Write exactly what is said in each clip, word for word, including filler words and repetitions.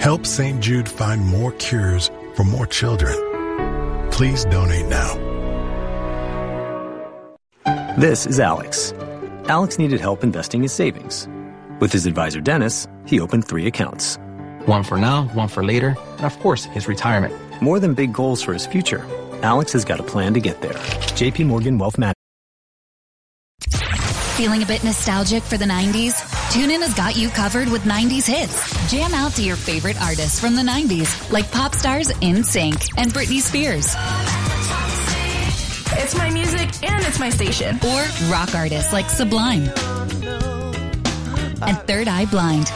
Help Saint Jude find more cures for more children. Please donate now. This is Alex. Alex needed help investing his savings. With his advisor, Dennis, he opened three accounts. One for now, one for later, and of course, his retirement. More than big goals for his future, Alex has got a plan to get there. J P Morgan Wealth Management. Feeling a bit nostalgic for the nineties? TuneIn has got you covered with nineties hits. Jam out to your favorite artists from the nineties, like pop stars NSYNC and Britney Spears. It's my music and it's my station. Or rock artists like Sublime and Third Eye Blind.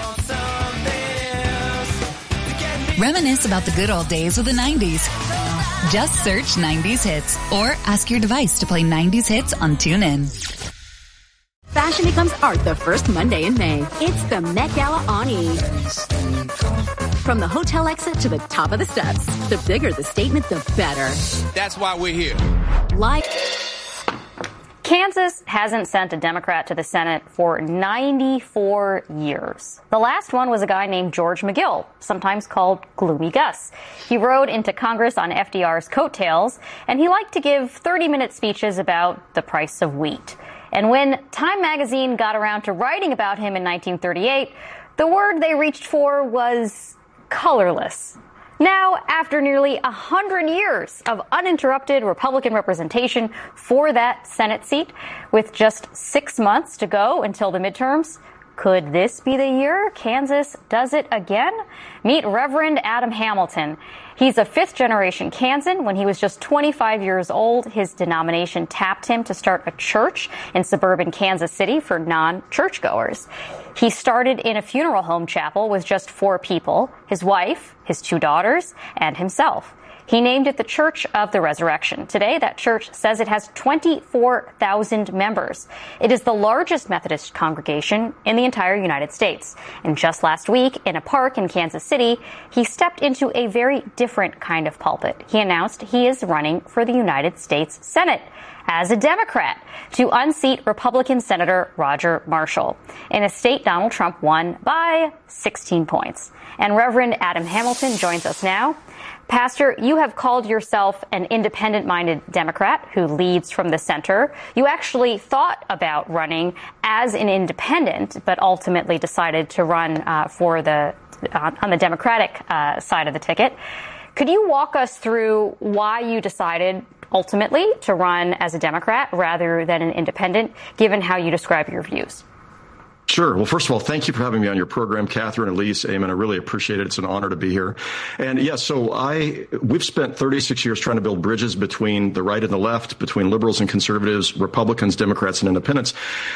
Reminisce about the good old days of the nineties. Just search nineties hits or ask your device to play nineties hits on TuneIn. Fashion becomes art the first Monday in May. It's the Met Gala on E! From the hotel exit to the top of the steps, the bigger the statement, the better. That's why we're here. Like... Kansas hasn't sent a Democrat to the Senate for ninety-four years. The last one was a guy named George McGill, sometimes called Gloomy Gus. He rode into Congress on F D R's coattails, and he liked to give thirty-minute speeches about the price of wheat. And when Time magazine got around to writing about him in nineteen thirty-eight, the word they reached for was colorless. Now, after nearly a hundred years of uninterrupted Republican representation for that Senate seat, with just six months to go until the midterms, could this be the year Kansas does it again? Meet Reverend Adam Hamilton. He's a fifth-generation Kansan. When he was just twenty-five years old, his denomination tapped him to start a church in suburban Kansas City for non-churchgoers. He started in a funeral home chapel with just four people, his wife, his two daughters, and himself. He named it the Church of the Resurrection. Today, that church says it has twenty-four thousand members. It is the largest Methodist congregation in the entire United States. And just last week, in a park in Kansas City, he stepped into a very different kind of pulpit. He announced he is running for the United States Senate as a Democrat to unseat Republican Senator Roger Marshall in a state Donald Trump won by sixteen points. And Reverend Adam Hamilton joins us now. Pastor, you have called yourself an independent-minded Democrat who leads from the center. You actually thought about running as an independent, but ultimately decided to run uh, for the uh, on the Democratic uh, side of the ticket. Could you walk us through why you decided ultimately to run as a Democrat rather than an independent, given how you describe your views? Sure. Well, first of all, thank you for having me on your program, Catherine, Elise, Eamon. I really appreciate it. It's an honor to be here. And yes, yeah, so I we've spent thirty-six years trying to build bridges between the right and the left, between liberals and conservatives, Republicans, Democrats, and independents.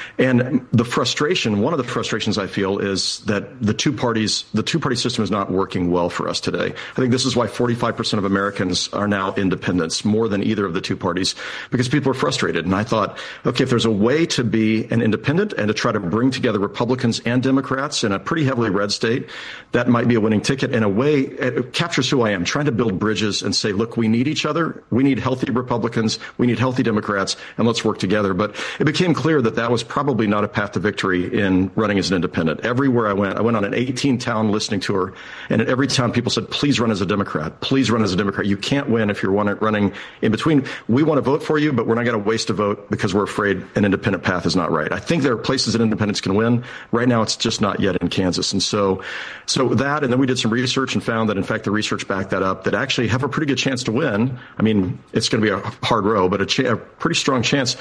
And the frustration, one of the frustrations I feel is that the two parties, the two-party system is not working well for us today. I think this is why forty-five percent of Americans are now independents, more than either of the two parties, because people are frustrated. And I thought, okay, if there's a way to be an independent and to try to bring together Republicans and Democrats in a pretty heavily red state, that might be a winning ticket. In a way, it captures who I am, trying to build bridges and say, look, we need each other. We need healthy Republicans. We need healthy Democrats, and let's work together. But it became clear that that was probably not a path to victory in running as an independent. Everywhere I went, I went on an eighteen town listening tour, and at every town people said, please run as a Democrat. Please run as a Democrat. You can't win if you're running in between. We want to vote for you, but we're not going to waste a vote because we're afraid an independent path is not right. I think there are places that independents can win. Right now, it's just not yet in Kansas. And so, so that, and then we did some research and found that, in fact, the research backed that up, that actually have a pretty good chance to win. I mean, it's going to be a hard row, but a, ch- a pretty strong chance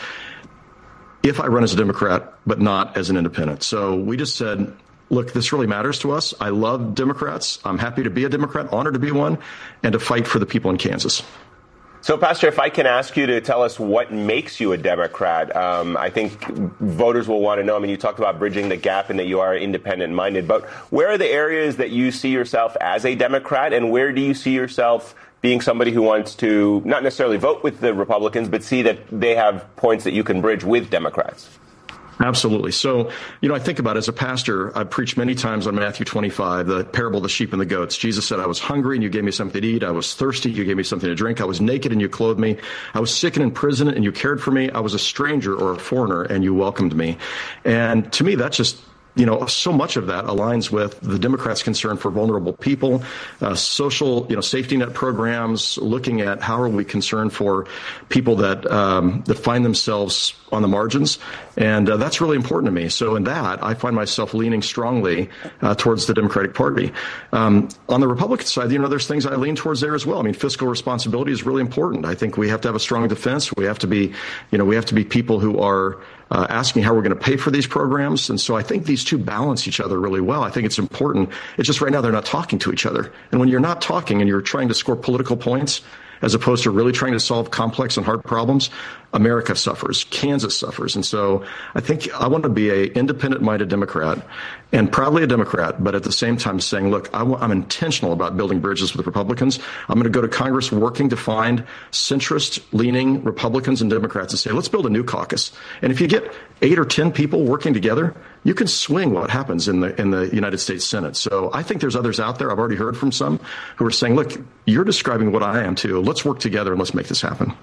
if I run as a Democrat, but not as an independent. So we just said, look, this really matters to us. I love Democrats. I'm happy to be a Democrat, honored to be one, and to fight for the people in Kansas. So, Pastor, if I can ask you to tell us what makes you a Democrat, um, I think voters will want to know. I mean, you talked about bridging the gap and that you are independent-minded, but where are the areas that you see yourself as a Democrat, and where do you see yourself being somebody who wants to not necessarily vote with the Republicans, but see that they have points that you can bridge with Democrats? Absolutely. So, you know, I think about it as a pastor, I've preached many times on Matthew twenty-five, the parable of the sheep and the goats. Jesus said, I was hungry and you gave me something to eat. I was thirsty. You gave me something to drink. I was naked and you clothed me. I was sick and in prison and you cared for me. I was a stranger or a foreigner and you welcomed me. And to me, that just you know, so much of that aligns with the Democrats' concern for vulnerable people, uh, social, you know, safety net programs, looking at how are we concerned for people that um, that find themselves on the margins. And uh, that's really important to me. So in that, I find myself leaning strongly uh, towards the Democratic Party. Um, on the Republican side, you know, there's things I lean towards there as well. I mean, fiscal responsibility is really important. I think we have to have a strong defense. We have to be, you know, we have to be people who are Uh, asking how we're going to pay for these programs. And so I think these two balance each other really well. I think it's important. It's just right now they're not talking to each other. And when you're not talking and you're trying to score political points as opposed to really trying to solve complex and hard problems, America suffers. Kansas suffers. And so I think I want to be a independent-minded Democrat and proudly a Democrat, but at the same time saying, look, I w- I'm intentional about building bridges with Republicans. I'm going to go to Congress working to find centrist-leaning Republicans and Democrats and say, let's build a new caucus. And if you get eight or ten people working together, you can swing what happens in the in the United States Senate. So I think there's others out there. I've already heard from some who are saying, look, you're describing what I am too. Let's work together and let's make this happen.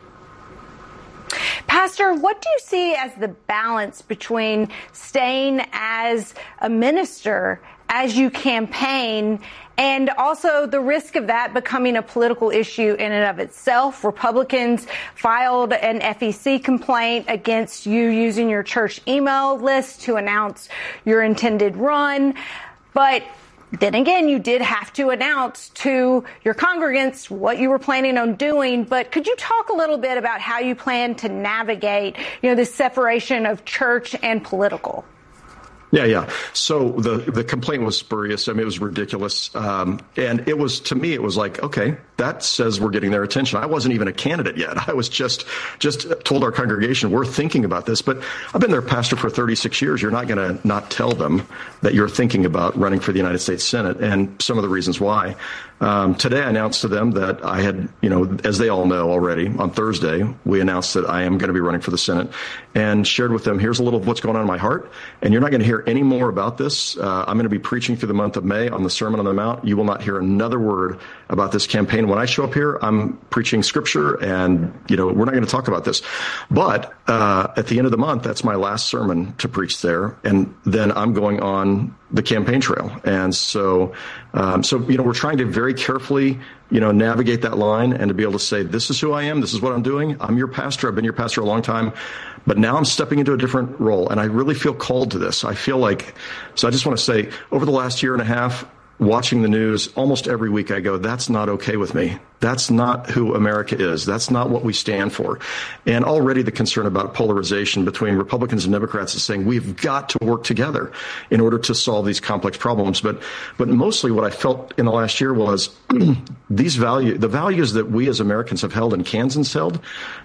Pastor, what do you see as the balance between staying as a minister as you campaign and also the risk of that becoming a political issue in and of itself? Republicans filed an F E C complaint against you using your church email list to announce your intended run. But then again, you did have to announce to your congregants what you were planning on doing. But could you talk a little bit about how you plan to navigate, you know, this separation of church and political? Yeah, yeah. So the the complaint was spurious. I mean, it was ridiculous. Um, and it was, to me, it was like, okay, that says we're getting their attention. I wasn't even a candidate yet. I was just just told our congregation we're thinking about this. But I've been their pastor for thirty-six years. You're not going to not tell them that you're thinking about running for the United States Senate and some of the reasons why. Um, today, I announced to them that I had, you know, as they all know already, on Thursday, we announced that I am going to be running for the Senate and shared with them, here's a little of what's going on in my heart. And you're not going to hear any more about this. Uh, I'm going to be preaching through the month of May on the Sermon on the Mount. You will not hear another word about this campaign. When I show up here, I'm preaching scripture and, you know, we're not going to talk about this. But uh, at the end of the month, that's my last sermon to preach there. And then I'm going on the campaign trail. And so, um, so, you know, we're trying to very carefully, you know, navigate that line and to be able to say, this is who I am. This is what I'm doing. I'm your pastor. I've been your pastor a long time, but now I'm stepping into a different role. And I really feel called to this. I feel like, so I just want to say over the last year and a half, watching the news almost every week, I go, that's not okay with me. That's not who America is. That's not what we stand for. And already the concern about polarization between Republicans and Democrats is saying we've got to work together in order to solve these complex problems. But but mostly what I felt in the last year was these value, the values that we as Americans have held and Kansans held,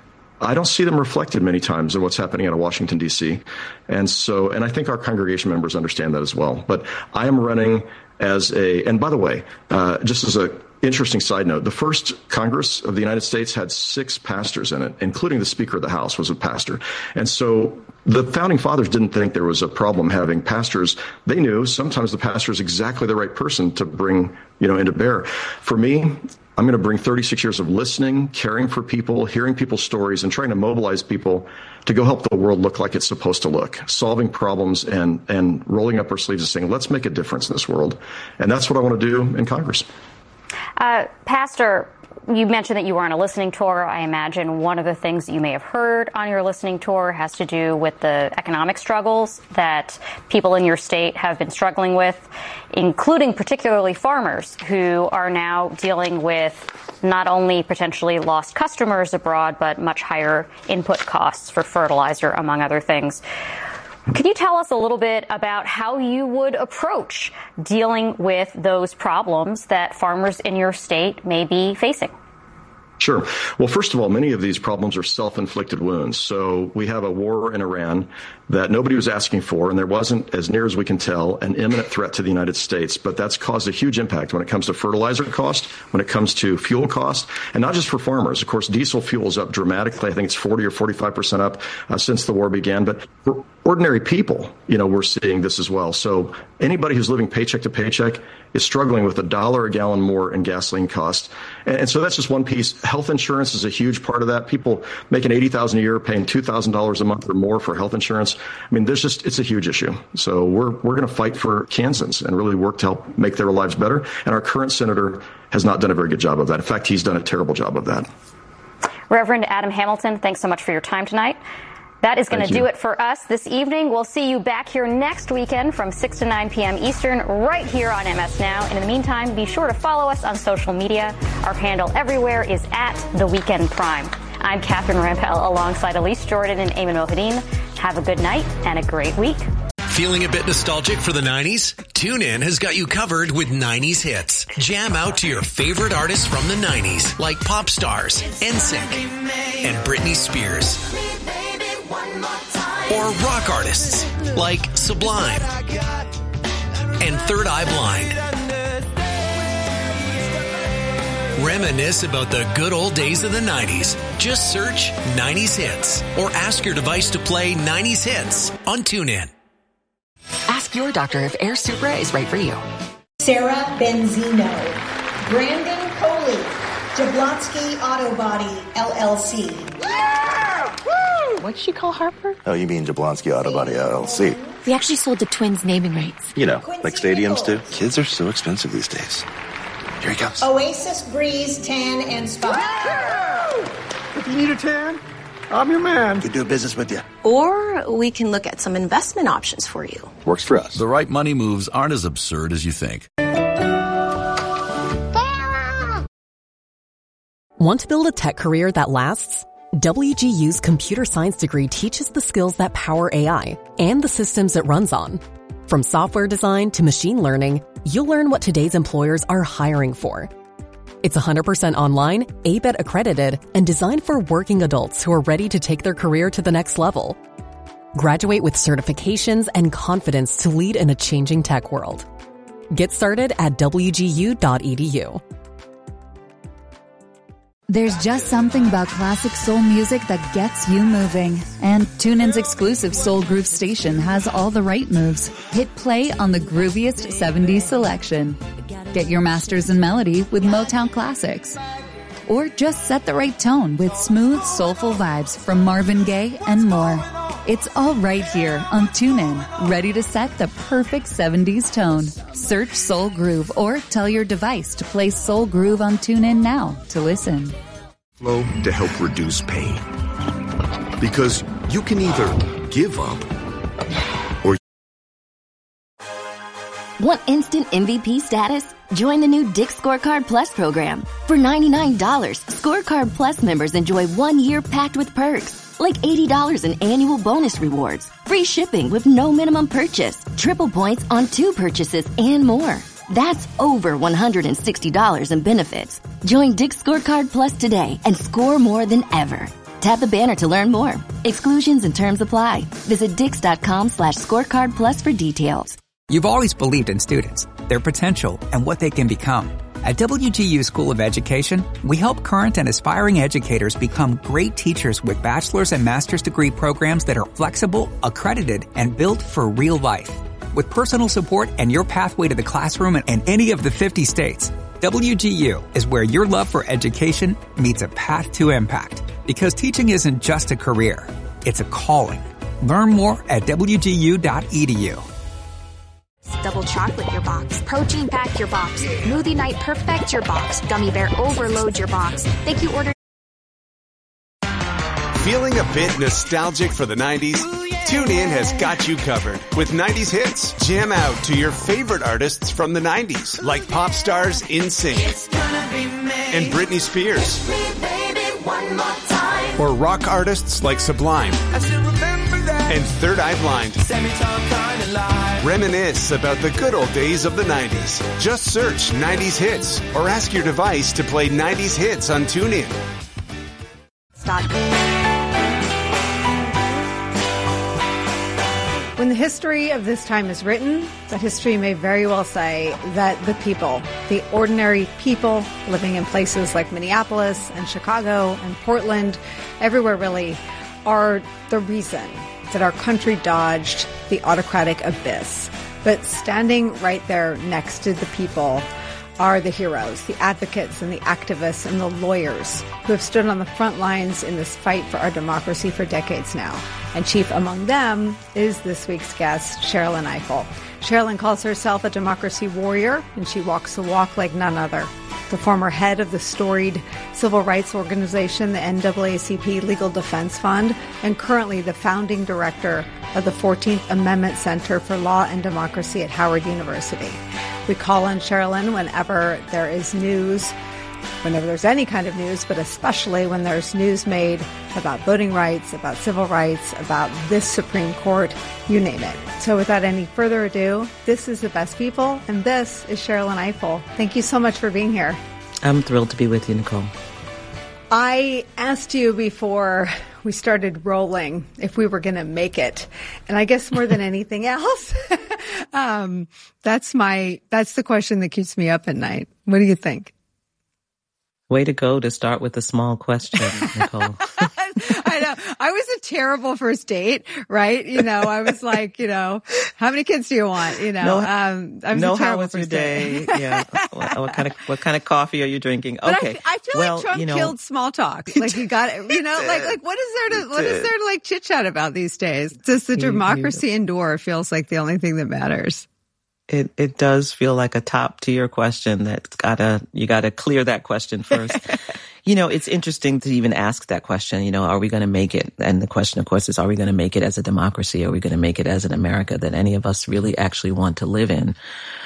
I don't see them reflected many times in what's happening out of Washington, D C. And so, and I think our congregation members understand that as well. But I am running as a, and by the way, uh, just as a interesting side note, the first Congress of the United States had six pastors in it, including the Speaker of the House was a pastor. And so the founding fathers didn't think there was a problem having pastors. They knew sometimes the pastor is exactly the right person to bring, you know, into bear. For me, I'm going to bring thirty-six years of listening, caring for people, hearing people's stories, and trying to mobilize people to go help the world look like it's supposed to look, solving problems and, and rolling up our sleeves and saying, let's make a difference in this world. And that's what I want to do in Congress. Uh, Pastor, you mentioned that you were on a listening tour. I imagine one of the things that you may have heard on your listening tour has to do with the economic struggles that people in your state have been struggling with, including particularly farmers who are now dealing with not only potentially lost customers abroad, but much higher input costs for fertilizer, among other things. Can you tell us a little bit about how you would approach dealing with those problems that farmers in your state may be facing? Sure. Well, first of all, many of these problems are self-inflicted wounds. So we have a war in Iran that nobody was asking for, and there wasn't, as near as we can tell, an imminent threat to the United States. But that's caused a huge impact when it comes to fertilizer cost, when it comes to fuel cost, and not just for farmers. Of course, diesel fuel is up dramatically. I think it's forty or forty-five percent up uh, since the war began. But for ordinary people, you know, we're seeing this as well. So anybody who's living paycheck to paycheck is struggling with a dollar a gallon more in gasoline cost. And, and so that's just one piece. health insurance is a huge part of that. People making eighty thousand dollars a year, paying two thousand dollars a month or more for health insurance. I mean, there's just, it's a huge issue. So we're, we're going to fight for Kansans and really work to help make their lives better. And our current senator has not done a very good job of that. In fact, he's done a terrible job of that. Reverend Adam Hamilton, thanks so much for your time tonight. That is going to do it for us this evening. We'll see you back here next weekend from six to nine p.m. Eastern right here on M S Now. And in the meantime, be sure to follow us on social media. Our handle everywhere is at The Weekend Prime. I'm Catherine Rampell alongside Elise Jordan and Eamon Mohideen. Have a good night and a great week. Feeling a bit nostalgic for the nineties? TuneIn has got you covered with nineties hits. Jam out to your favorite artists from the nineties, like Pop Stars, N Sync, and Britney Spears. Or rock artists like Sublime and Third Eye Blind. Reminisce about the good old days of the nineties. Just search nineties hits or ask your device to play nineties hits on TuneIn. Ask your doctor if Air Supra is right for you. Sarah Benzino, Brandon Coley, Jablonski Auto Body, L L C. What'd she call Harper? Oh, you mean Jablonski Auto Body, L L C. We actually sold the Twins naming rights. You know, like stadiums do. Kids are so expensive these days. Here he comes. Oasis Breeze Tan and Spa. If you need a tan, I'm your man. Could do business with you. Or we can look at some investment options for you. Works for us. The right money moves aren't as absurd as you think. Want to build a tech career that lasts? W G U's computer science degree teaches the skills that power A I and the systems it runs on. From software design to machine learning, you'll learn what today's employers are hiring for. It's one hundred percent online, A B E T accredited, and designed for working adults who are ready to take their career to the next level. Graduate with certifications and confidence to lead in a changing tech world. Get started at W G U dot E D U. There's just something about classic soul music that gets you moving. And TuneIn's exclusive Soul Groove station has all the right moves. Hit play on the grooviest seventies selection. Get your masters in melody with Motown classics. Or just set the right tone with smooth, soulful vibes from Marvin Gaye and more. It's all right here on TuneIn, ready to set the perfect seventies tone. Search Soul Groove or tell your device to play Soul Groove on TuneIn now to listen. Flow to help reduce pain. Because you can either give up or... Want instant M V P status? Join the new Dick's Scorecard Plus program. For ninety-nine dollars, Scorecard Plus members enjoy one year packed with perks, like eighty dollars in annual bonus rewards, free shipping with no minimum purchase, triple points on two purchases, and more. That's over one hundred sixty dollars in benefits. Join Dick's Scorecard Plus today and score more than ever. Tap the banner to learn more. Exclusions and terms apply. Visit dix.com slash scorecard plus for details. You've always believed in students, their potential, and what they can become. At W G U School of Education, we help current and aspiring educators become great teachers with bachelor's and master's degree programs that are flexible, accredited, and built for real life. With personal support and your pathway to the classroom in any of the fifty states, W G U is where your love for education meets a path to impact. Because teaching isn't just a career, it's a calling. Learn more at W G U dot E D U. Double chocolate your box. Protein pack your box. Smoothie night perfect your box. Gummy bear overload your box. Thank you order. Feeling a bit nostalgic for the nineties? TuneIn has got you covered with nineties hits. Jam out to your favorite artists from the nineties, like Pop Stars, N Sync, and Britney Spears. Or rock artists like Sublime and Third Eye Blind. Reminisce about the good old days of the nineties. Just search nineties hits or ask your device to play nineties hits on TuneIn. Stop. When the history of this time is written, that history may very well say that the people, the ordinary people living in places like Minneapolis and Chicago and Portland, everywhere really, are the reason that our country dodged the autocratic abyss. But standing right there next to the people are the heroes, the advocates and the activists and the lawyers who have stood on the front lines in this fight for our democracy for decades now. And chief among them is this week's guest, Sherrilyn Ifill. Sherrilyn calls herself a democracy warrior, and she walks the walk like none other. The former head of the storied civil rights organization, the N double A C P Legal Defense Fund, and currently the founding director of the fourteenth Amendment Center for Law and Democracy at Howard University. We call on Sherrilyn whenever there is news, whenever there's any kind of news, but especially when there's news made about voting rights, about civil rights, about this Supreme Court, you name it. So without any further ado, this is The Best People, and this is Sherrilyn Ifill. Thank you so much for being here. I'm thrilled to be with you, Nicole. I asked you before we started rolling if we were going to make it. And I guess more than anything else, um, that's my, that's the question that keeps me up at night. What do you think? Way to go to start with a small question, Nicole. I know. I was a terrible first date, right? You know, I was like, you know, how many kids do you want? You know, no, um, I was no, a terrible how was your first day? date. Yeah. What, what kind of, what kind of coffee are you drinking? But Okay. I, I feel well, like Trump you know, killed small talk. Like you got it, you know, like, like what is there to, what is there to like chit chat about these days? Does the democracy endure? Feels like the only thing that matters. It it does feel like a top tier question that's gotta, you gotta clear that question first. You know, it's interesting to even ask that question, you know, are we going to make it? And the question, of course, is, are we going to make it as a democracy? Are we going to make it as an America that any of us really actually want to live in?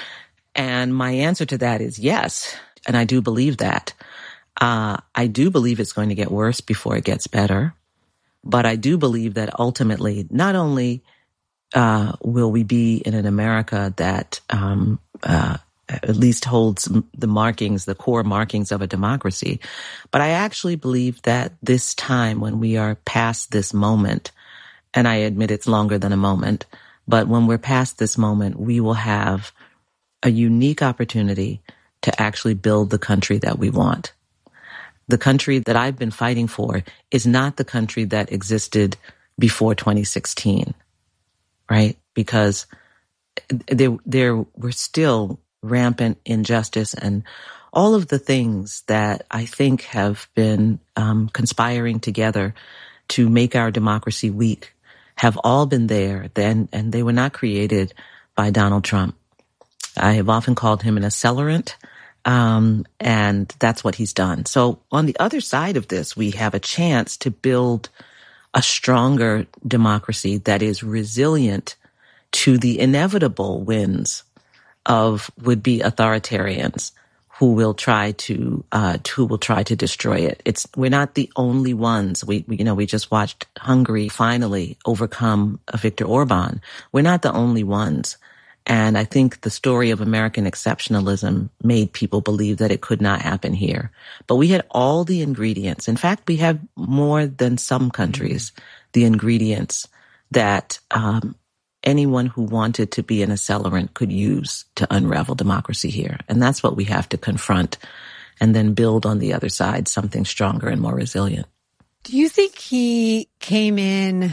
And my answer to that is yes. And I do believe that. Uh, I do believe it's going to get worse before it gets better. But I do believe that ultimately, not only uh, will we be in an America that um, uh, at least holds the markings, the core markings of a democracy, but I actually believe that this time when we are past this moment, and I admit it's longer than a moment, but when we're past this moment, we will have a unique opportunity to actually build the country that we want. The country that I've been fighting for is not the country that existed before twenty sixteen, right? Because there, there were still rampant injustice and all of the things that I think have been um, conspiring together to make our democracy weak have all been there then, and they were not created by Donald Trump. I have often called him an accelerant, um, and that's what he's done. So on the other side of this, we have a chance to build a stronger democracy that is resilient to the inevitable winds of would-be authoritarians who will try to uh who will try to destroy it. It's we're not the only ones. We, we you know we just watched Hungary finally overcome Viktor Orban. We're not the only ones. And I think the story of American exceptionalism made people believe that it could not happen here. But we had all the ingredients. In fact, we have more than some countries, the ingredients that um anyone who wanted to be an accelerant could use to unravel democracy here. And that's what we have to confront and then build on the other side something stronger and more resilient. Do you think he came in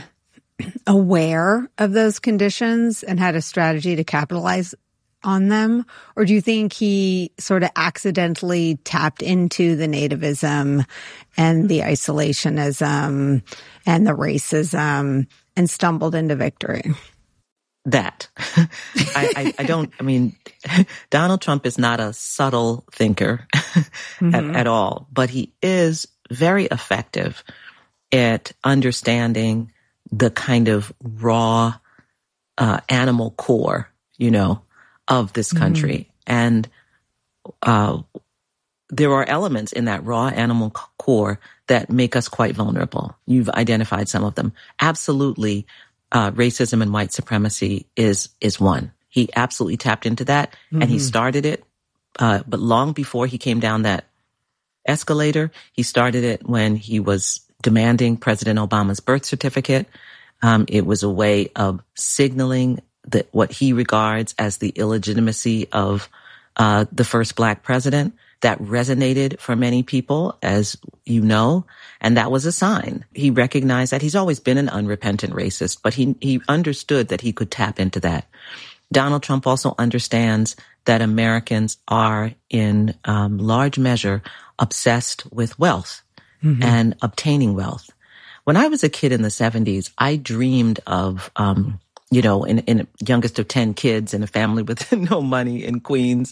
aware of those conditions and had a strategy to capitalize on them? Or do you think he sort of accidentally tapped into the nativism and the isolationism and the racism and stumbled into victory? That. I, I, I don't, I mean, Donald Trump is not a subtle thinker mm-hmm. at, at all, but he is very effective at understanding the kind of raw uh, animal core, you know, of this country. Mm-hmm. And uh, there are elements in that raw animal core that make us quite vulnerable. You've identified some of them. Absolutely. Uh, racism and white supremacy is, is one. He absolutely tapped into that mm-hmm. and he started it. Uh, but long before he came down that escalator, he started it when he was demanding President Obama's birth certificate. Um, it was a way of signaling that what he regards as the illegitimacy of, uh, the first black president. That resonated for many people, as you know, and that was a sign. He recognized that he's always been an unrepentant racist, but he he understood that he could tap into that. Donald Trump also understands that Americans are in um, large measure obsessed with wealth mm-hmm. and obtaining wealth. When I was a kid in the seventies, I dreamed of, um, you know, in, in youngest of ten kids in a family with no money in Queens.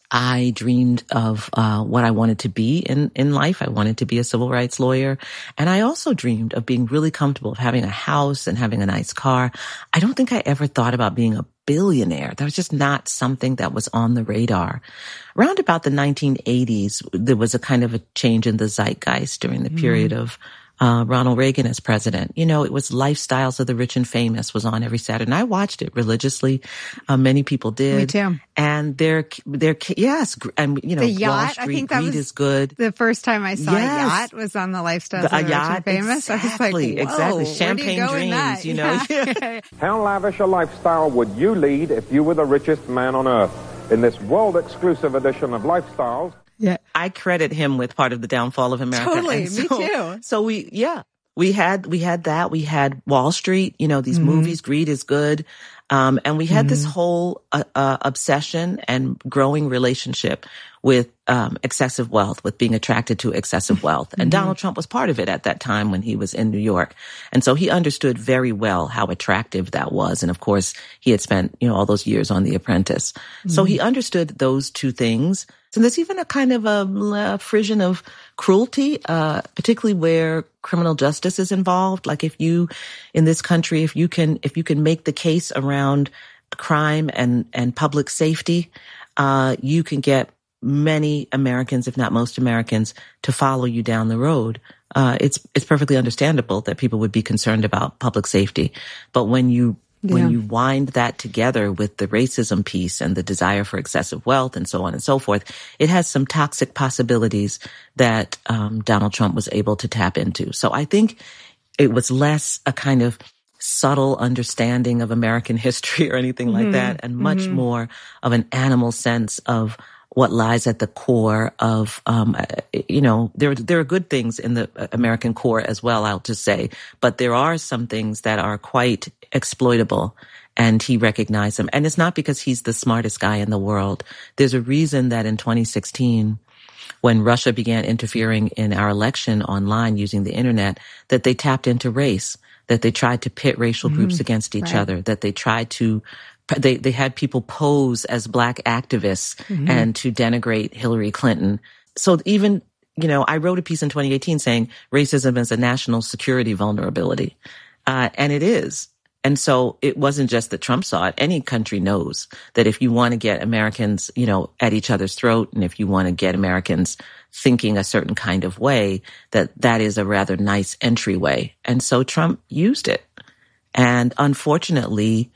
I dreamed of uh, what I wanted to be in, in life. I wanted to be a civil rights lawyer. And I also dreamed of being really comfortable, of having a house and having a nice car. I don't think I ever thought about being a billionaire. That was just not something that was on the radar. Around about the nineteen eighties, there was a kind of a change in the zeitgeist during the mm. period of Uh, Ronald Reagan as president. You know, it was Lifestyles of the Rich and Famous was on every Saturday. And I watched it religiously. Uh, many people did. Me too. And they're, they're, yes, and, you know, the yacht, Wall Street, I think that Greed was is good. The first time I saw yes. a yacht was on the Lifestyles the, of the yacht, Rich and Famous. Exactly, I was like, whoa, exactly. Champagne where do you go dreams, you know. Yeah. How lavish a lifestyle would you lead if you were the richest man on earth? In this world-exclusive edition of Lifestyles. Yeah. I credit him with part of the downfall of America. Totally, so, me too. So we, yeah. We had, we had that. We had Wall Street, you know, these mm-hmm. movies, Greed is good. Um, and we had mm-hmm. this whole, uh, uh, obsession and growing relationship with, um, excessive wealth, with being attracted to excessive wealth. And mm-hmm. Donald Trump was part of it at that time when he was in New York. And so he understood very well how attractive that was. And of course, he had spent, you know, all those years on The Apprentice. Mm-hmm. So he understood those two things. So there's even a kind of a, a frisson of cruelty, uh, particularly where criminal justice is involved. Like if you, in this country, if you can, if you can make the case around crime and, and public safety, uh, you can get many Americans, if not most Americans, to follow you down the road. Uh, it's, it's perfectly understandable that people would be concerned about public safety. But when you Yeah. When you wind that together with the racism piece and the desire for excessive wealth and so on and so forth, it has some toxic possibilities that um, Donald Trump was able to tap into. So I think it was less a kind of subtle understanding of American history or anything mm-hmm. like that, and much mm-hmm. more of an animal sense of what lies at the core of, um, you know, there, there are good things in the American core as well, I'll just say, but there are some things that are quite exploitable, and he recognized them. And it's not because he's the smartest guy in the world. There's a reason that in twenty sixteen, when Russia began interfering in our election online using the internet, that they tapped into race, that they tried to pit racial groups mm-hmm. against each right. other, that they tried to They they had people pose as black activists mm-hmm. and to denigrate Hillary Clinton. So even, you know, I wrote a piece in twenty eighteen saying racism is a national security vulnerability. Uh, and it is. And so it wasn't just that Trump saw it. Any country knows that if you want to get Americans, you know, at each other's throat, and if you want to get Americans thinking a certain kind of way, that that is a rather nice entryway. And so Trump used it. And unfortunately,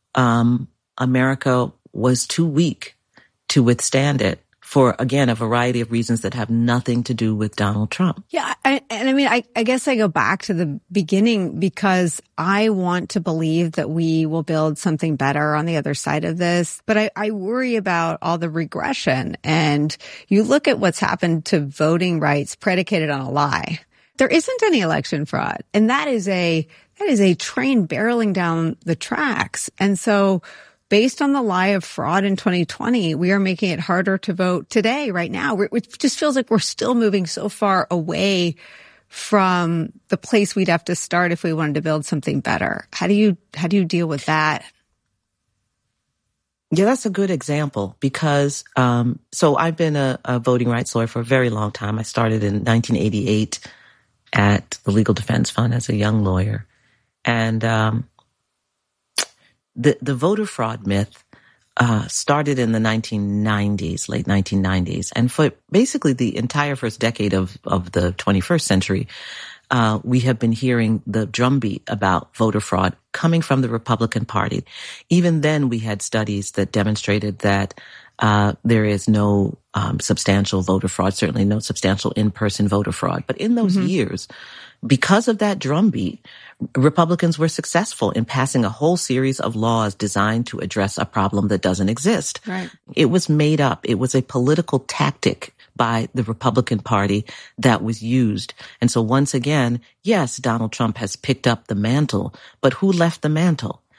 Um, America was too weak to withstand it for, again, a variety of reasons that have nothing to do with Donald Trump. Yeah. I, and I mean, I, I guess I go back to the beginning because I want to believe that we will build something better on the other side of this. But I, I worry about all the regression. And you look at what's happened to voting rights predicated on a lie. There isn't any election fraud. And that is a That is a train barreling down the tracks. And so based on the lie of fraud in twenty twenty, we are making it harder to vote today, right now. It just feels like we're still moving so far away from the place we'd have to start if we wanted to build something better. How do you, how do you deal with that? Yeah, that's a good example because, um, so I've been a, a voting rights lawyer for a very long time. I started in nineteen eighty-eight at the Legal Defense Fund as a young lawyer. And um, the the voter fraud myth uh, started in the nineteen nineties, late nineteen nineties, and for basically the entire first decade of of the twenty-first century, uh, we have been hearing the drumbeat about voter fraud coming from the Republican Party. Even then, we had studies that demonstrated that uh, there is no um, substantial voter fraud, certainly no substantial in-person voter fraud. But in those mm-hmm. years, because of that drumbeat, Republicans were successful in passing a whole series of laws designed to address a problem that doesn't exist. Right. It was made up. It was a political tactic by the Republican Party that was used. And so once again, yes, Donald Trump has picked up the mantle, but who left the mantle?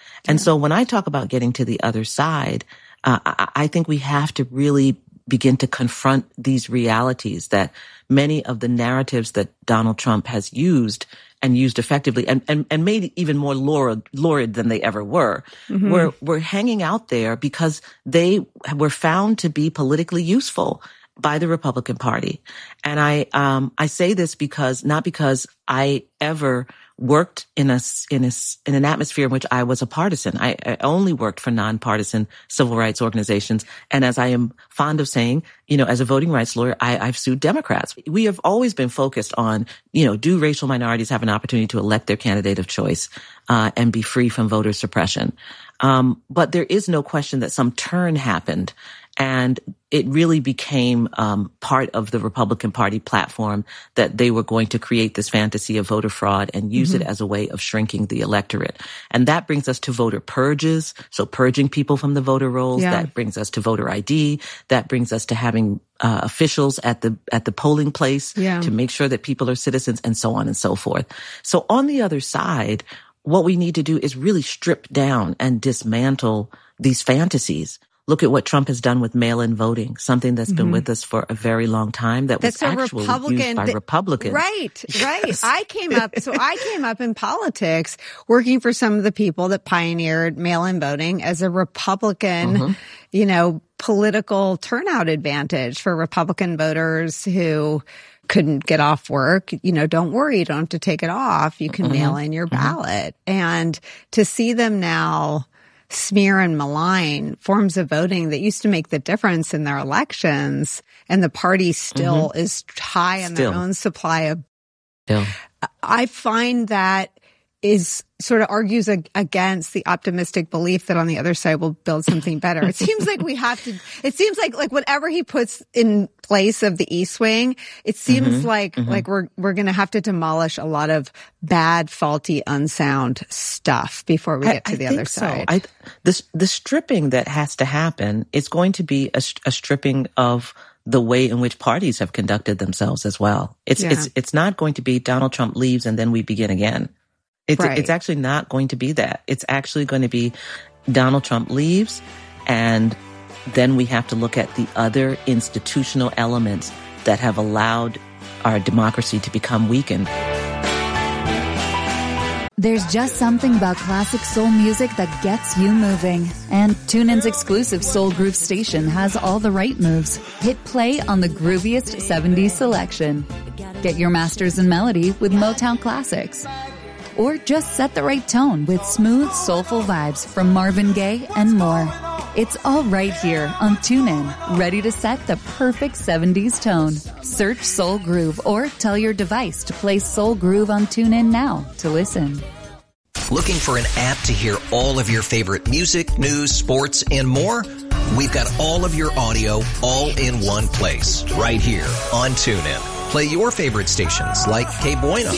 And so when I talk about getting to the other side, uh, I, I think we have to really begin to confront these realities that many of the narratives that Donald Trump has used and used effectively and, and, and made even more lurid, lurid than they ever were, mm-hmm. were, were hanging out there because they were found to be politically useful by the Republican Party. And I, um, I say this because, not because I ever worked in a, in a, in an atmosphere in which I was a partisan. I, I only worked for nonpartisan civil rights organizations. And as I am fond of saying, you know, as a voting rights lawyer, I, I've sued Democrats. We have always been focused on, you know, do racial minorities have an opportunity to elect their candidate of choice, uh, and be free from voter suppression? Um, but there is no question that some turn happened. And it really became um, part of the Republican Party platform that they were going to create this fantasy of voter fraud and use mm-hmm. it as a way of shrinking the electorate. And that brings us to voter purges, so purging people from the voter rolls. Yeah. That brings us to voter I D. That brings us to having uh, officials at the at the polling place yeah. to make sure that people are citizens, and so on and so forth. So on the other side, what we need to do is really strip down and dismantle these fantasies. Look at what Trump has done with mail-in voting, something that's been mm-hmm. with us for a very long time that that's was actually used by that, Republicans. Right, right. Yes. I came up, so I came up in politics working for some of the people that pioneered mail-in voting as a Republican, mm-hmm. you know, political turnout advantage for Republican voters who couldn't get off work. You know, don't worry, you don't have to take it off. You can mm-hmm. mail in your ballot. Mm-hmm. And to see them now smear and malign forms of voting that used to make the difference in their elections, and the party still mm-hmm. is high on still. their own supply of. Still. I find that is sort of argues ag- against the optimistic belief that on the other side we'll build something better. It seems like we have to, it seems like, like whatever he puts in place of the East Wing, it seems mm-hmm, like, mm-hmm. like we're, we're going to have to demolish a lot of bad, faulty, unsound stuff before we get I, to the I other so. side. I, this, the stripping that has to happen is going to be a, a stripping of the way in which parties have conducted themselves as well. It's, yeah. it's, it's not going to be Donald Trump leaves and then we begin again. It's, right. it's actually not going to be that. It's actually going to be Donald Trump leaves, and then we have to look at the other institutional elements that have allowed our democracy to become weakened. There's just something about classic soul music that gets you moving. And TuneIn's exclusive Soul Groove station has all the right moves. Hit play on the grooviest seventies selection. Get your masters in melody with Motown Classics. Or just set the right tone with smooth, soulful vibes from Marvin Gaye and more. It's all right here on TuneIn, ready to set the perfect seventies tone. Search Soul Groove or tell your device to play Soul Groove on TuneIn now to listen. Looking for an app to hear all of your favorite music, news, sports, and more? We've got all of your audio all in one place, right here on TuneIn. Play your favorite stations like K Bueno,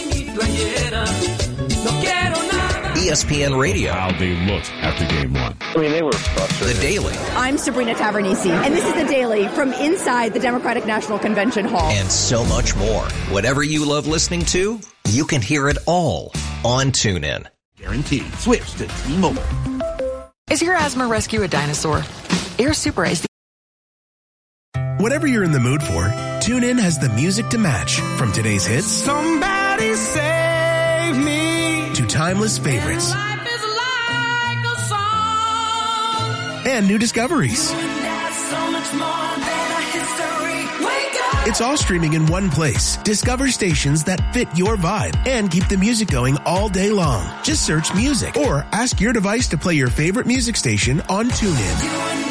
E S P N Radio. How they looked after game one. I mean, they were frustrated. The Daily. I'm Sabrina Tavernisi, and this is The Daily from inside the Democratic National Convention Hall. And so much more. Whatever you love listening to, you can hear it all on TuneIn. Guaranteed. Switch to T-Mobile. Is your asthma rescue a dinosaur? Air Supra is the... Whatever you're in the mood for, TuneIn has the music to match. From today's hits, Somebody Save Me, to timeless favorites. And life is like a song. And new discoveries. So much more than a history. Wake up. It's all streaming in one place. Discover stations that fit your vibe and keep the music going all day long. Just search music or ask your device to play your favorite music station on TuneIn.